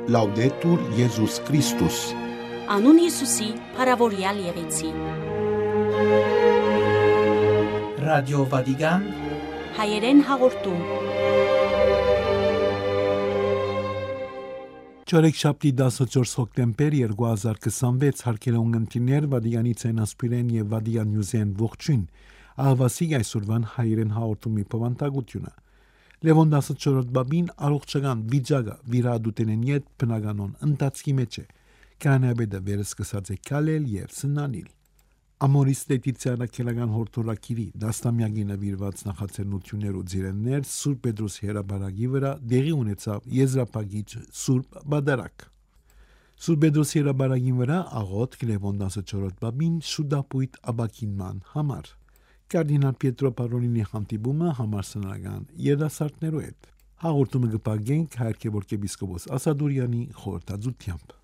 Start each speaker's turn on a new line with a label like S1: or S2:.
S1: Laudetur Jesus Christus.
S2: Անուն Հիսուսի, փառավորյալ եղեցի։
S3: Ռադիո Վատիկան
S2: Հայերեն հաղորդում։
S4: Չորեքշաբթի 14 հոկտեմբեր 2026 հարկելուն ընկերներ Վատիկանի ցենասպիրեն եւ Վատիկան նյուզեն ողջույն ահվասի այսօրվան հայերեն հաղորդումի բավանդակությունը Լևոն 14-րդ բաբին առողջական վիճակը վիրահատութենեն յետ բնականon ընթացքի մեջ է կանաբեդը վերսկսած է կալել եւ սնանիլ Ամորիս Տետիցիանա քելական հորթորակիրի դաստամյակի նվիրված նախաձեռնություններ ու ձիրեններ Սուրբ Պետրոս հերաբարագի վրա դեղի ունեցավ եզրափակիչ Սուրբ Բադարակ Սուրբ Պետրոս հերաբարագի վրա աղոթք Լևոն 14-րդ բաբին շուտապույտ աբակինման համար Կարդինալ Պիետրո Պարոլինի հանդիպումը համարսանական երդասարտներու հետ հաղորդումը կպագենք հայրկեվորկեպիսկոպոս Ասադուրյանի խորհրդածությամբ